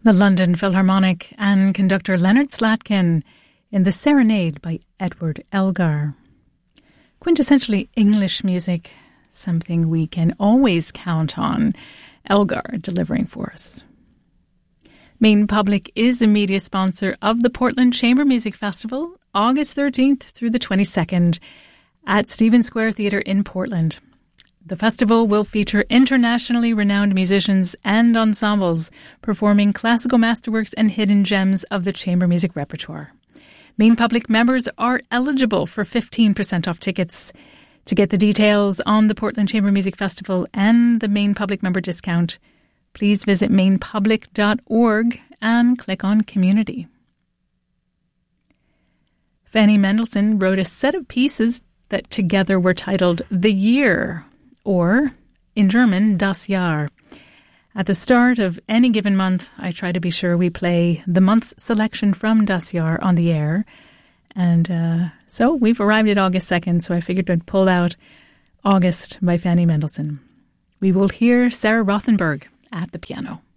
The London Philharmonic and conductor Leonard Slatkin in The Serenade by Edward Elgar. Quintessentially English music, something we can always count on Elgar delivering for us. Maine Public is a media sponsor of the Portland Chamber Music Festival, August 13th through the 22nd at Stephen Square Theatre in Portland. The festival will feature internationally renowned musicians and ensembles performing classical masterworks and hidden gems of the chamber music repertoire. Maine Public members are eligible for 15% off tickets. To get the details on the Portland Chamber Music Festival and the Maine Public member discount, please visit mainepublic.org and click on Community. Fanny Mendelssohn wrote a set of pieces that together were titled The Year, or, in German, Das Jahr. At the start of any given month, I try to be sure we play the month's selection from Das Jahr on the air. And so we've arrived at August 2nd, so I figured I'd pull out August by Fanny Mendelssohn. We will hear Sarah Rothenberg at the piano.